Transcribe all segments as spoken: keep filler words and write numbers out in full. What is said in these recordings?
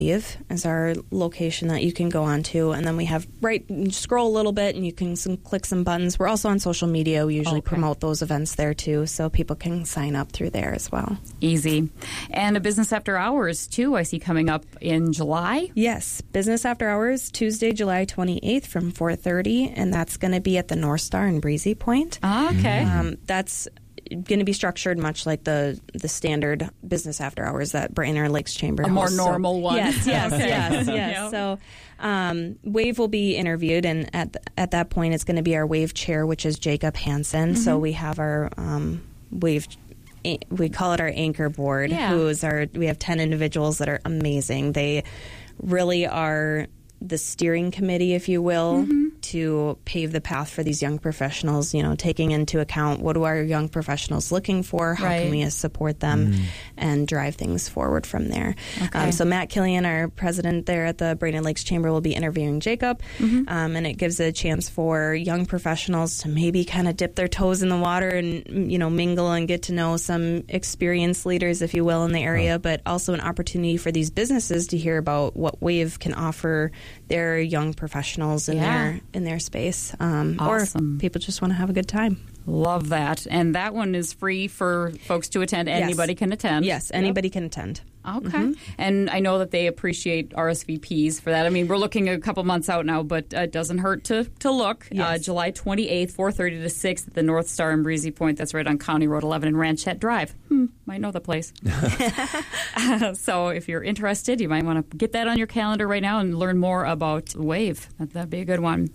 Wave is our location that you can go on to, and then we have right scroll a little bit and you can some, click some buttons. We're also on social media. We usually okay. promote those events there too, so people can sign up through there as well. Easy. And a business after hours too, I see coming up in July. Yes, business after hours Tuesday, July twenty-eighth from four thirty, and that's going to be at the North Star in Breezy Point. Okay. Um, that's going to be structured much like the the standard business after hours that Brainerd Lakes Chamber a more hosts. normal so, one. Yes, yes, okay. yes, yes. Yep. So um, Wave will be interviewed, and at th- at that point, it's going to be our Wave chair, which is Jacob Hansen. Mm-hmm. So we have our um, Wave. We call it our anchor board. Yeah. Who is our? We have ten individuals that are amazing. They really are the steering committee, if you will, mm-hmm. to pave the path for these young professionals, you know, taking into account what are our young professionals looking for, how right. can we support them, mm. and drive things forward from there. Okay. Um, so Matt Killian, our president there at the Brainerd Lakes Chamber, will be interviewing Jacob, mm-hmm. um, and it gives a chance for young professionals to maybe kind of dip their toes in the water and, you know, mingle and get to know some experienced leaders, if you will, in the area, oh. but also an opportunity for these businesses to hear about what Wave can offer their young professionals in yeah. their in their space, um, awesome. or people just want to have a good time. Love that. And that one is free for folks to attend. Anybody yes. can attend. Yes, anybody yep. can attend. Okay. Mm-hmm. And I know that they appreciate R S V Ps for that. I mean, we're looking a couple months out now, but uh, it doesn't hurt to, to look. Yes. Uh, July twenty-eighth, four thirty to six at the North Star in Breezy Point. That's right on County Road eleven in Ranchette Drive. Hmm, might know the place. uh, so if you're interested, you might want to get that on your calendar right now and learn more about Wave. That, that'd be a good one.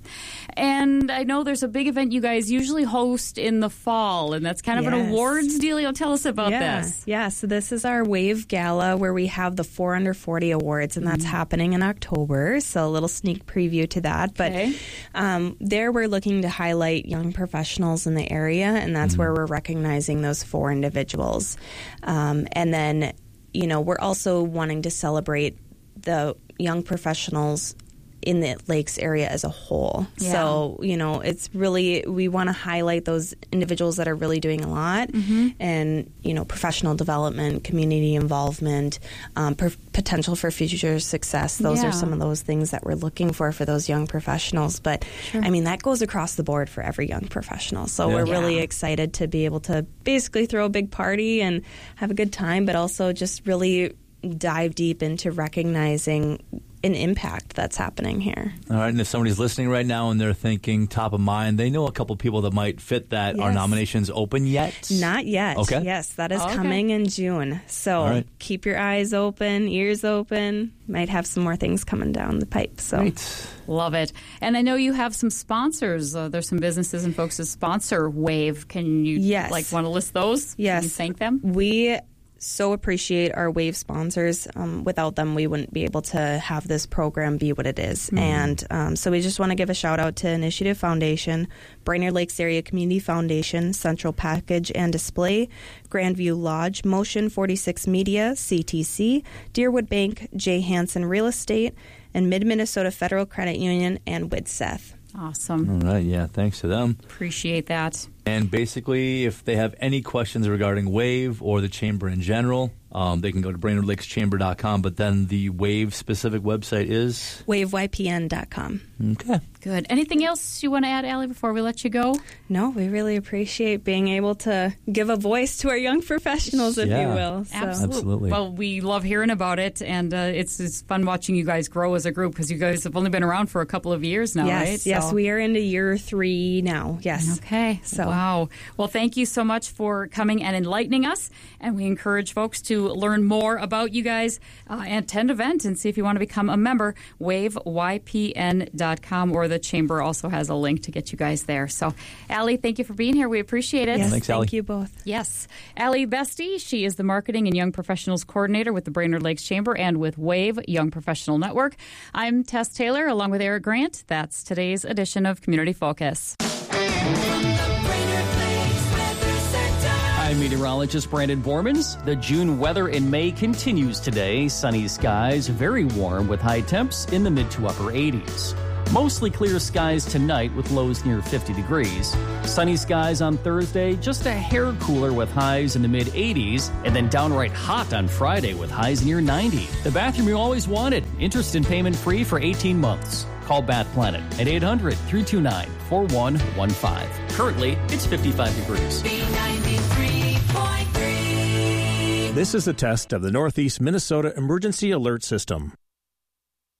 And I know there's a big event you guys usually host in the fall, and that's kind of yes. an awards deal. You'll tell us about yeah. this. Yeah, so this is our Wave Gala where we have the four under forty awards, and that's mm-hmm. happening in October. So a little sneak preview to that. But okay. um, there we're looking to highlight young professionals in the area, and that's mm-hmm. where we're recognizing those four individuals. Um, and then, you know, we're also wanting to celebrate the young professionals in the Lakes area as a whole. Yeah. So, you know, it's really, we want to highlight those individuals that are really doing a lot mm-hmm. and, you know, professional development, community involvement, um, per- potential for future success. Those yeah. are some of those things that we're looking for for those young professionals. But, sure. I mean, that goes across the board for every young professional. So yeah. we're really yeah. excited to be able to basically throw a big party and have a good time, but also just really dive deep into recognizing an impact that's happening here. All right, and if somebody's listening right now and they're thinking top of mind, they know a couple people that might fit that. Yes. Are nominations open yet? Not yet. Okay. Yes, that is okay. coming in June. So right. keep your eyes open, ears open. Might have some more things coming down the pipe. So Great. Love it. And I know you have some sponsors. Uh, there's some businesses and folks that sponsor Wave. Can you yes. like want to list those? Yes. Can you thank them? We so appreciate our Wave sponsors. Um, without them, we wouldn't be able to have this program be what it is. Mm-hmm. And um, so we just want to give a shout out to Initiative Foundation, Brainerd Lakes Area Community Foundation, Central Package and Display, Grandview Lodge, Motion forty-six Media, C T C, Deerwood Bank, J. Hansen Real Estate, and Mid-Minnesota Federal Credit Union, and Widseth. Awesome. All right, yeah, thanks to them. Appreciate that. And basically, if they have any questions regarding Wave or the Chamber in general, um, they can go to brainerd lakes chamber dot com, but then the Wave-specific website is? wave y p n dot com. Okay. Good. Anything else you want to add, Allie, before we let you go? No, we really appreciate being able to give a voice to our young professionals, if yeah. you will. So. Absolutely. Absolutely. Well, we love hearing about it, and uh, it's, it's fun watching you guys grow as a group because you guys have only been around for a couple of years now, yes, right? Yes, so. we are into year three now. Yes. Okay. So. Wow. Well, thank you so much for coming and enlightening us, and we encourage folks to learn more about you guys uh, and attend event and see if you want to become a member. wave y p n dot com, or the Chamber also has a link to get you guys there. So, Allie, thank you for being here. We appreciate it. Yes, Thanks, thank Allie. you both. Yes. Allie Bestie, she is the Marketing and Young Professionals Coordinator with the Brainerd Lakes Chamber and with Wave Young Professional Network. I'm Tess Taylor, along with Eric Grant. That's today's edition of Community Focus. I'm meteorologist Brandon Bormans. The June weather in May continues today. Sunny skies, very warm with high temps in the mid to upper eighties. Mostly clear skies tonight with lows near fifty degrees. Sunny skies on Thursday, just a hair cooler with highs in the mid eighties, and then downright hot on Friday with highs near ninety. The bathroom you always wanted. Interest and payment free for eighteen months. Call Bath Planet at eight hundred, three two nine, four one one five. Currently, it's fifty-five degrees. B ninety-three point three. This is a test of the Northeast Minnesota Emergency Alert System.